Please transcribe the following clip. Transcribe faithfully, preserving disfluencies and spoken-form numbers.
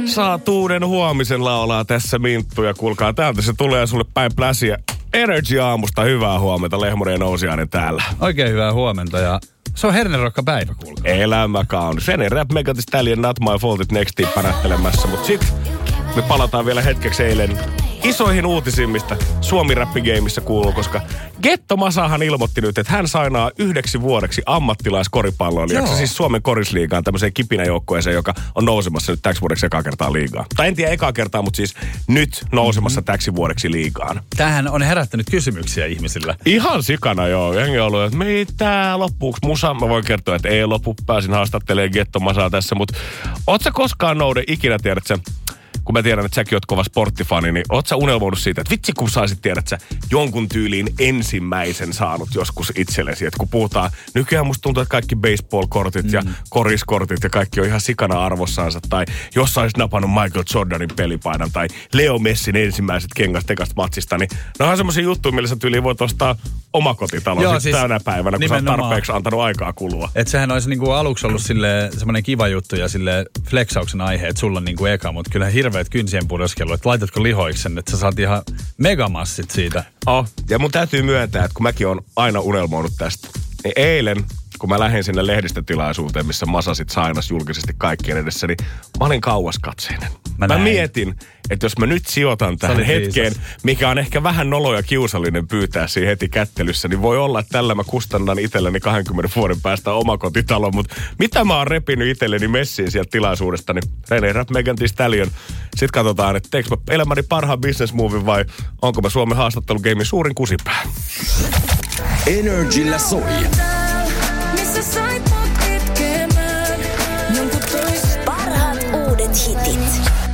Saat uuden huomisen laulaa tässä Minttu ja kuulkaa täältä se tulee sulle päin pläsiä. Energy aamusta, hyvää huomenta, Lehmonen ja Nousiainen täällä. Oikein hyvää huomenta ja se on hernerokka päivä, kuulkaa. Elämä kaunis. Fene Rap, Megan Thee Stallion, Not My Faultit Nextiin pärähtelemässä, mut sit me palataan vielä hetkeksi eilen isoihin uutisiin, mistä Suomi-räppigeimissä kuuluu, koska Getto Masahan ilmoitti nyt, että hän sainaa yhdeksi vuodeksi ammattilaiskoripalloilijaksi, siis Suomen korisliigaan, tämmöiseen kipinäjoukkueeseen, joka on nousemassa nyt täksi vuodeksi ekaa kertaa liigaan. Tai en tiedä ekaa kertaa, mutta siis nyt nousemassa mm-hmm. täksi vuodeksi liigaan. Tämähän on herättänyt kysymyksiä ihmisillä. Ihan sikana, joo. Jengi on ollut, että mitä loppuuko musa? Mä voin kertoa, että ei lopu. Pääsin haastattelemaan Getto Masaa tässä, mutta oot sä koskaan, Noude, ikinä tiedät sä, kun mä tiedän, että säkin oot kova sporttifani, niin oot sä unelmoinut siitä, että vitsi kun saisit tiedät sä jonkun tyyliin ensimmäisen saanut joskus itsellesi. Että kun puhutaan, nykyään musta tuntuu, että kaikki baseball-kortit mm. ja koriskortit ja kaikki on ihan sikana arvossaansa. Tai jos sä olisit napannut Michael Jordanin pelipaidan tai Leo Messin ensimmäiset kengät tekasta matsista, niin ne on semmoisia juttuja, millä sä tyyliin voit ostaa omakotitalon Joo, siis tänä päivänä, kun nimenomaan. Sä oot tarpeeksi antanut aikaa kulua. Että sehän olisi niinku aluksi ollut semmoinen kiva juttu ja sille flexauksen aihe, että sulla on niinku eka, mutta kyllä hirveät kynsien pudoskelu, että laitatko lihoiksen, että sä saat ihan megamassit siitä. Oh, ja mun täytyy myöntää, että kun mäkin on aina unelmoinut tästä, niin eilen, kun mä lähdin sinne lehdistötilaisuuteen, missä Masa sit sainas julkisesti kaikkien edessä, niin mä olin kauaskatseinen. Mä, mä mietin, että jos mä nyt sijoitan tähän hetkeen, viisas. Mikä on ehkä vähän nolo ja kiusallinen pyytää siinä heti kättelyssä, niin voi olla, että tällä mä kustannan itselleni kahdenkymmenen vuoden päästä omakotitalon, mutta mitä mä oon repinyt itselleni messiin sieltä tilaisuudesta, niin Fene Rap, Megan Thee Stallion. Sitten katsotaan, että teekö mä elämäni parhaan business movin vai onko mä Suomen haastattelugamein suurin kusipää. Energillä soi. Parhaat uudet hitit.